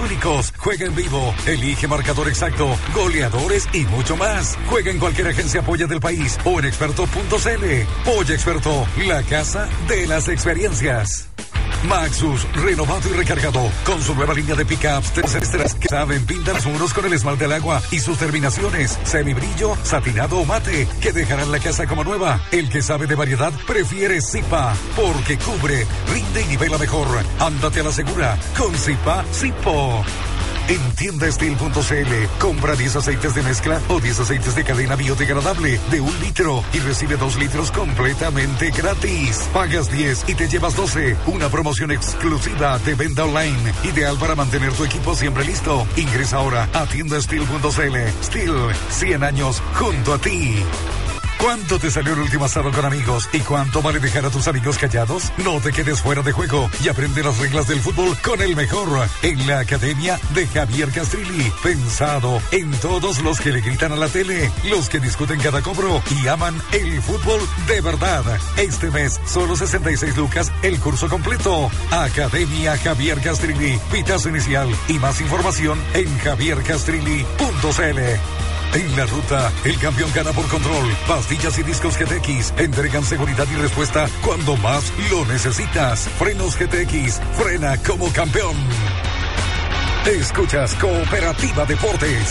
únicos. Juega en vivo, elige marcador exacto, goleadores y mucho más. Juega en cualquier agencia Polla del país o en experto.cl. Polla Experto, la casa de las experiencias. Maxus, renovado y recargado, con su nueva línea de pickups tercestras que saben pintar los muros con el esmalte al agua y sus terminaciones, semibrillo, satinado o mate, que dejarán la casa como nueva. El que sabe de variedad prefiere Zipa, porque cubre, rinde y nivela mejor. Ándate a la segura con Zipa Zipo. En tiendastil.cl, compra 10 aceites de mezcla o 10 aceites de cadena biodegradable de 1 litro y recibe 2 litros completamente gratis. Pagas 10 y te llevas 12. Una promoción exclusiva de venta online, ideal para mantener tu equipo siempre listo. Ingresa ahora a tiendastil.cl. Steel, 100 años junto a ti. ¿Cuánto te salió el último asado con amigos? ¿Y cuánto vale dejar a tus amigos callados? No te quedes fuera de juego y aprende las reglas del fútbol con el mejor en la Academia de Javier Castrilli. Pensado en todos los que le gritan a la tele, los que discuten cada cobro y aman el fútbol de verdad. Este mes, solo 66 lucas el curso completo. Academia Javier Castrilli. Pitazo inicial y más información en javiercastrilli.cl. En la ruta, el campeón gana por control. Pastillas y discos GTX entregan seguridad y respuesta cuando más lo necesitas. Frenos GTX, frena como campeón. Escuchas Cooperativa Deportes.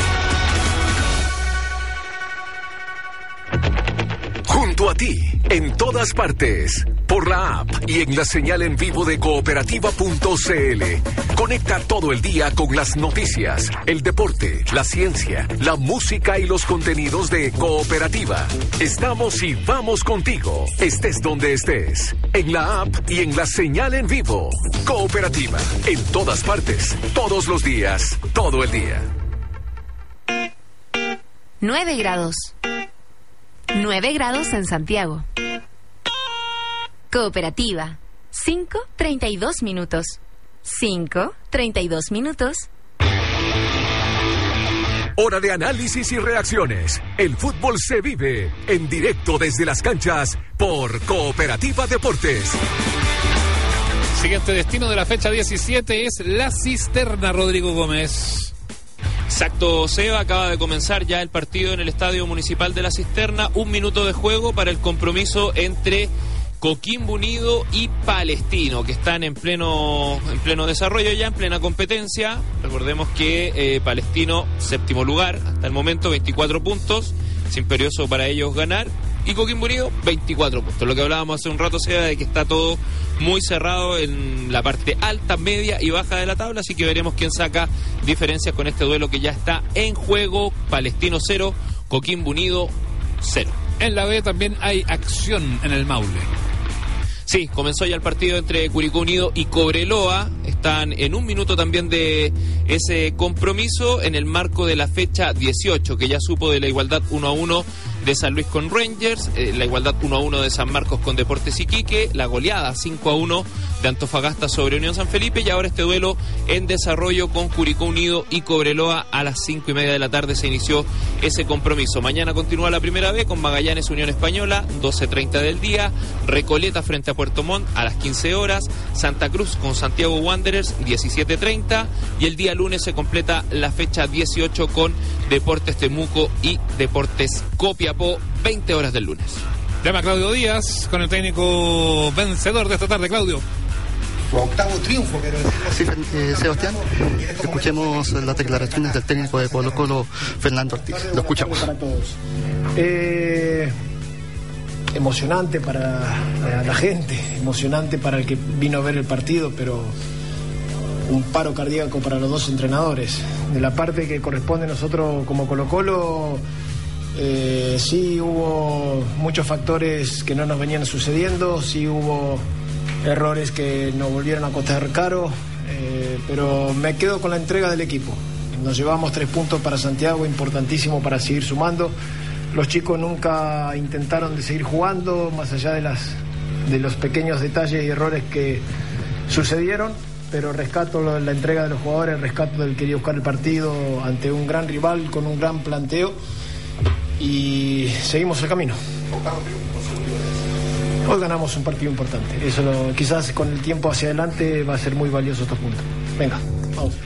Junto a ti, en todas partes, por la app y en la señal en vivo de cooperativa.cl. Conecta todo el día con las noticias, el deporte, la ciencia, la música y los contenidos de Cooperativa. Estamos y vamos contigo, estés donde estés, en la app y en la señal en vivo. Cooperativa, en todas partes, todos los días, todo el día. 9 grados. 9 grados en Santiago. Cooperativa. 5:32 minutos. 5:32 minutos. Hora de análisis y reacciones. El fútbol se vive en directo desde las canchas por Cooperativa Deportes. Siguiente destino de la fecha 17 es La Cisterna, Rodrigo Gómez. Exacto, Seba, acaba de comenzar ya el partido en el Estadio Municipal de La Cisterna. 1 minuto de juego para el compromiso entre Coquimbo Unido y Palestino, que están en pleno desarrollo ya, en plena competencia. Recordemos que Palestino, 7º lugar hasta el momento, 24 puntos, es imperioso para ellos ganar. Y Coquimbo Unido, 24 puntos. Lo que hablábamos hace un rato, Seba, de que está todo muy cerrado en la parte alta, media y baja de la tabla, así que veremos quién saca diferencias con este duelo que ya está en juego. Palestino 0, Coquimbo Unido 0. En la B también hay acción en el Maule. Sí, comenzó ya el partido entre Curicó Unido y Cobreloa. Están en 1 minuto también de ese compromiso en el marco de la fecha 18, que ya supo de la igualdad 1-1 de San Luis con Rangers, la igualdad 1-1 de San Marcos con Deportes Iquique, la goleada 5-1 de Antofagasta sobre Unión San Felipe, y ahora este duelo en desarrollo con Curicó Unido y Cobreloa. A las 5:30 de la tarde se inició ese compromiso. Mañana continúa la primera B con Magallanes Unión Española, 12:30 del día, Recoleta frente a Puerto Montt a las 15 horas, Santa Cruz con Santiago Wanderers, 17:30, y el día lunes se completa la fecha 18 con Deportes Temuco y Deportes Copiapó, 20 horas del lunes. Llama Claudio Díaz con el técnico vencedor de esta tarde. Claudio. Su 8º triunfo, quiero decir. Sí, Sebastián, escuchemos las declaraciones del técnico de Colo-Colo, Fernando Ortiz. Lo escuchamos. Para todos. Emocionante para la gente, emocionante para el que vino a ver el partido, pero un paro cardíaco para los dos entrenadores. De la parte que corresponde a nosotros como Colo-Colo, sí hubo muchos factores que no nos venían sucediendo, sí hubo errores que nos volvieron a costar caro, pero me quedo con la entrega del equipo. Nos llevamos 3 puntos para Santiago, importantísimo para seguir sumando. Los chicos nunca intentaron de seguir jugando, más allá de los pequeños detalles y errores que sucedieron, pero rescato la entrega de los jugadores, rescato del quería buscar el partido ante un gran rival con un gran planteo, y seguimos el camino. Hoy ganamos un partido importante, quizás con el tiempo hacia adelante va a ser muy valioso estos puntos. Venga, vamos.